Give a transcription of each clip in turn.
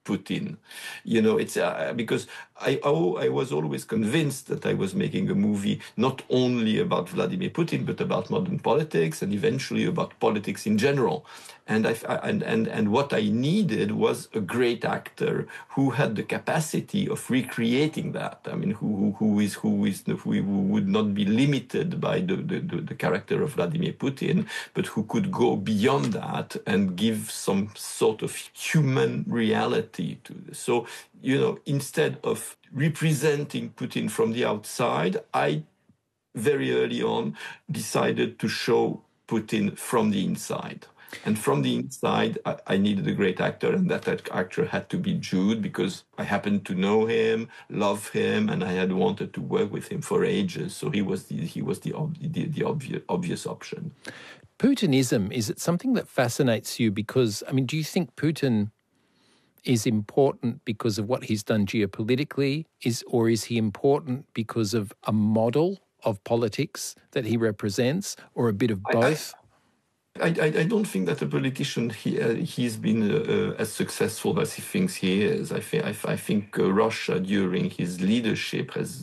Putin. You know, it's because I was always convinced that I was making a movie not only about Vladimir Putin, but about modern politics and eventually about politics in general. And what I needed was a great actor who had the capacity of recreating that. I mean, who would not be limited by the character of Vladimir Putin, but who could go beyond that and give some sort of human reality to this. So, you know, instead of representing Putin from the outside, I very early on decided to show Putin from the inside. And from the inside, I needed a great actor, and that actor had to be Jude, because I happened to know him, love him, and I had wanted to work with him for ages. So he was the obvious option. Putinism, is it something that fascinates you? Because, I mean, do you think Putin is important because of what he's done geopolitically, or is he important because of a model of politics that he represents, or a bit of both? I don't think that a politician he's been as successful as he thinks he is. I think Russia during his leadership has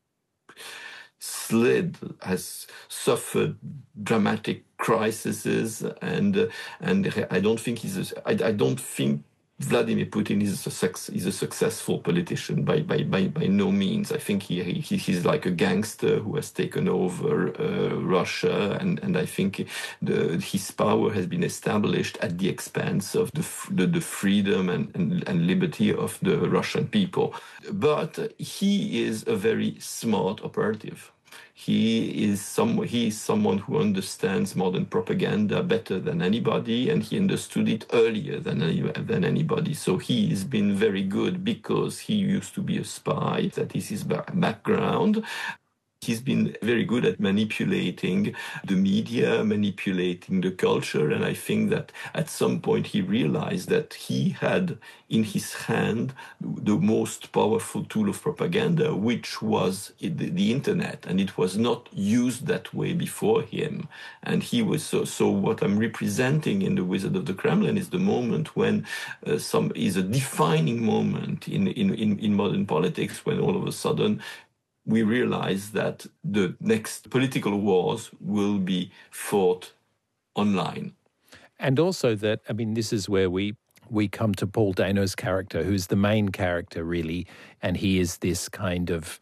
suffered dramatic crises, and I don't think I don't think Vladimir Putin is a successful politician by no means. I think he's like a gangster who has taken over Russia, and I think his power has been established at the expense of the freedom and liberty of the Russian people. But he is a very smart operative. He is someone who understands modern propaganda better than anybody, and he understood it earlier than anybody. So he has been very good because he used to be a spy. That is his background. He's been very good at manipulating the media, manipulating the culture, and I think that at some point he realized that he had in his hand the most powerful tool of propaganda, which was the internet, and it was not used that way before him. And he was so what I'm representing in The Wizard of the Kremlin is the moment when is a defining moment in modern politics, when all of a sudden we realize that the next political wars will be fought online. And also that, I mean, this is where we come to Paul Dano's character, who's the main character, really, and he is this kind of,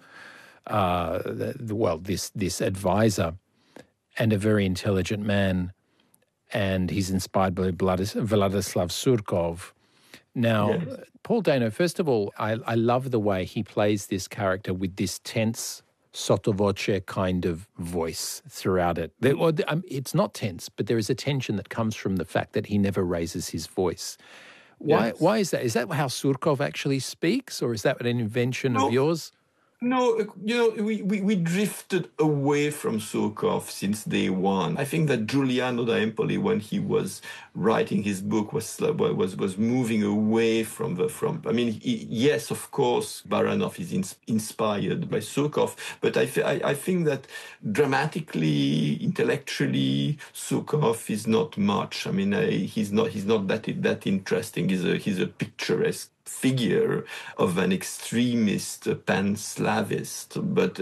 this advisor and a very intelligent man, and he's inspired by Vladislav Surkov. Now, yes. Paul Dano, first of all, I love the way he plays this character with this tense, sotto voce kind of voice throughout it. It's not tense, but there is a tension that comes from the fact that he never raises his voice. Why is that? Is that how Surkov actually speaks, or is that an invention of yours? No, you know, we drifted away from Surkov since day one. I think that Giuliano da Empoli, when he was writing his book, was moving away from. I mean, yes, of course, Baranov is inspired by Surkov, but I think that dramatically, intellectually, Surkov is not much. I mean, he's not that interesting. He's a picturesque figure of an extremist pan-Slavist, but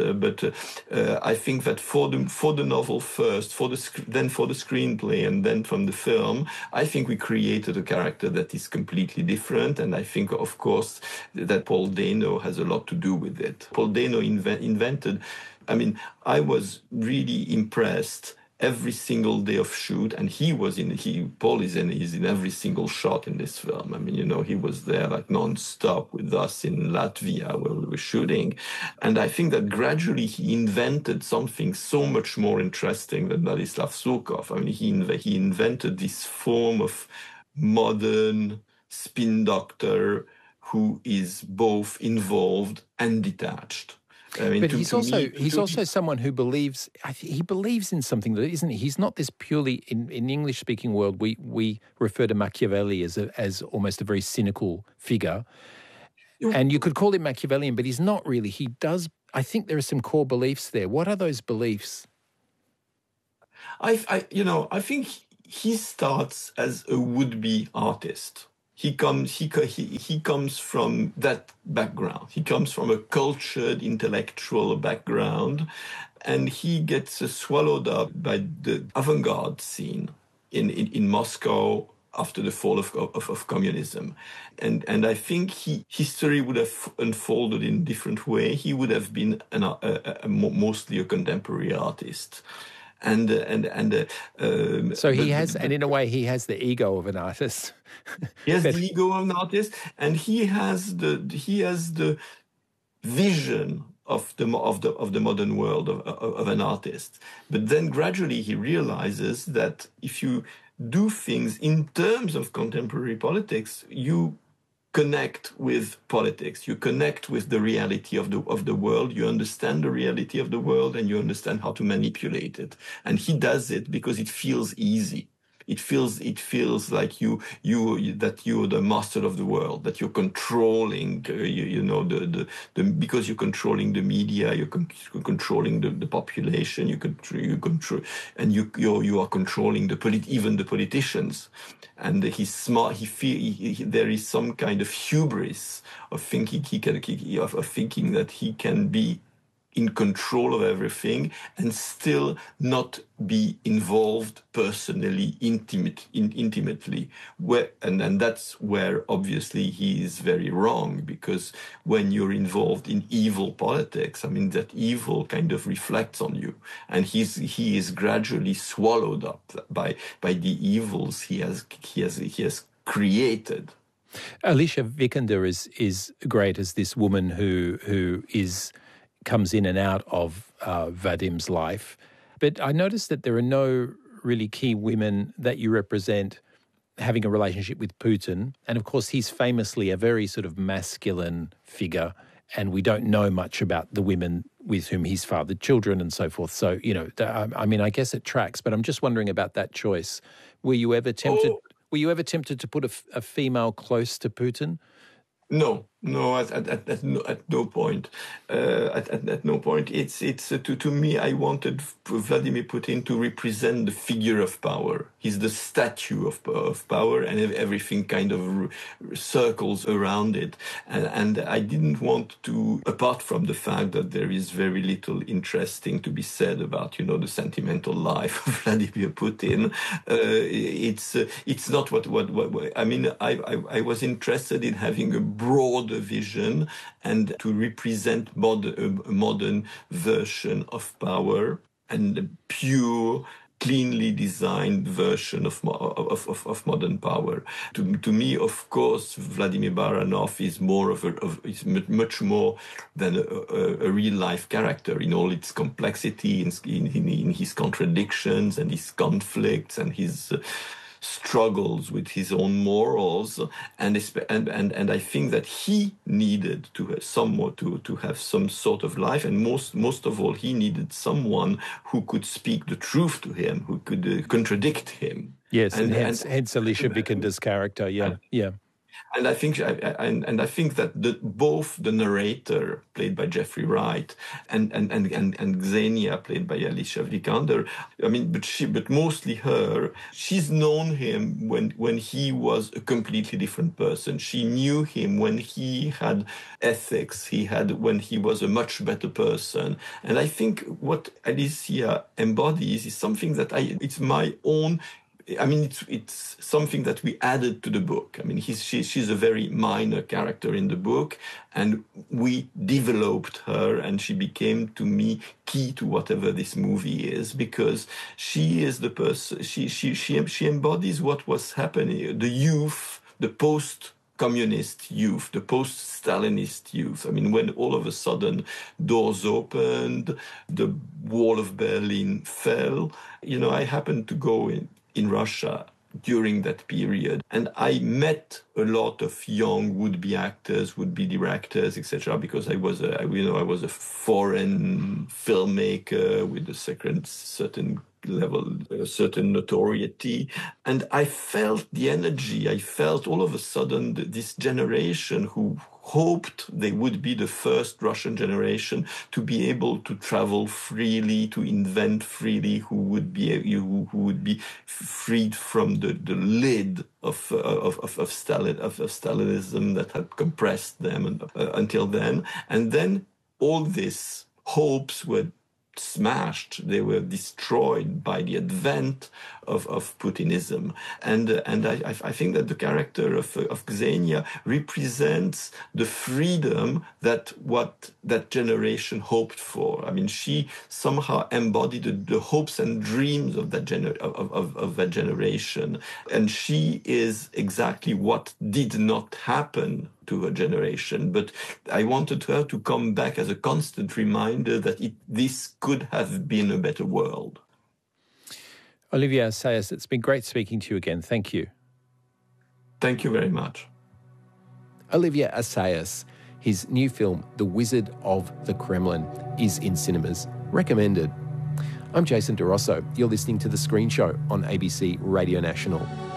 I think that for the novel first, then for the screenplay, and then from the film, I think we created a character that is completely different, and I think, of course, that Paul Dano has a lot to do with it. Paul Dano invented. I mean, I was really impressed every single day of shoot, and Paul is in every single shot in this film. I mean, you know, he was there like non-stop with us in Latvia where we were shooting. And I think that gradually he invented something so much more interesting than Vladislav Surkov. I mean, he invented this form of modern spin doctor who is both involved and detached. I mean, but he's also someone who believes. He believes in something that isn't. He's not this purely in the English-speaking world. We refer to Machiavelli as almost a very cynical figure, and you could call him Machiavellian, but he's not really. He does. I think there are some core beliefs there. What are those beliefs? I think he starts as a would-be artist. he comes from that background. He comes from a cultured intellectual background, and he gets swallowed up by the avant-garde scene in Moscow after the fall of communism. And I think history would have unfolded in a different way. He would have been mostly a contemporary artist. So he has, and in a way, he has the ego of an artist. He has the ego of an artist, and he has the vision of the modern world of an artist. But then gradually he realizes that if you do things in terms of contemporary politics, you connect with politics, you connect with the reality of the world, you understand the reality of the world, and you understand how to manipulate it. And he does it because it feels easy. It feels like that you're the master of the world, that you're controlling, because you're controlling the media, you're controlling the population, you control, and you are controlling even the politicians. And he's smart. There is some kind of hubris of thinking thinking that he can be in control of everything and still not be involved personally, intimately. And that's where obviously he is very wrong, because when you're involved in evil politics, I mean, that evil kind of reflects on you, and he is gradually swallowed up by the evils he has created. Alicia Vikander is great as this woman who comes in and out of Vadim's life. But I noticed that there are no really key women that you represent having a relationship with Putin. And of course, he's famously a very sort of masculine figure, and we don't know much about the women with whom he's fathered children and so forth. So, I mean, I guess it tracks, but I'm just wondering about that choice. Were you ever tempted to put a female close to Putin? No, at no point. At no point. It's to me, I wanted Vladimir Putin to represent the figure of power. He's the statue of power, and everything kind of circles around it. And I didn't want to, apart from the fact that there is very little interesting to be said about, the sentimental life of Vladimir Putin. It's not what I mean. I was interested in having a broader vision and to represent a modern version of power, and a pure, cleanly designed version of modern power. To me, of course, Vladimir Baranov is much more than a real life character in all its complexity, in his contradictions and his conflicts and his struggles with his own morals, and I think that he needed to have to have some sort of life, and most of all, he needed someone who could speak the truth to him, who could contradict him. Yes, and hence Alicia Vikander's character. Yeah. And I think that both the narrator, played by Jeffrey Wright, and Xenia, played by Alicia Vikander, I mean, but mostly her, she's known him when he was a completely different person. She knew him when he had ethics, when he was a much better person. And I think what Alicia embodies is something that it's my own. I mean, it's something that we added to the book. I mean, she's a very minor character in the book, and we developed her, and she became, to me, key to whatever this movie is, because she is the person. She embodies what was happening. The youth, the post-communist youth, the post-Stalinist youth. I mean, when all of a sudden doors opened, the wall of Berlin fell. I happened to go in Russia during that period, and I met a lot of young would-be actors, would-be directors, etc. Because I was a foreign filmmaker with a certain level, a certain notoriety. And I felt the energy. I felt all of a sudden this generation who hoped they would be the first Russian generation to be able to travel freely, to invent freely, who would be freed from the lid of Stalinism that had compressed them until then. And then all these hopes were smashed, they were destroyed by the advent of Putinism. And I think that the character of Ksenia represents the freedom that generation hoped for. I mean, she somehow embodied the hopes and dreams of that generation. And she is exactly what did not happen to her generation. But I wanted her to come back as a constant reminder that this could have been a better world. Olivier Assayas, it's been great speaking to you again. Thank you. Thank you very much. Olivier Assayas, his new film, The Wizard of the Kremlin, is in cinemas. Recommended. I'm Jason DeRosso. You're listening to The Screen Show on ABC Radio National.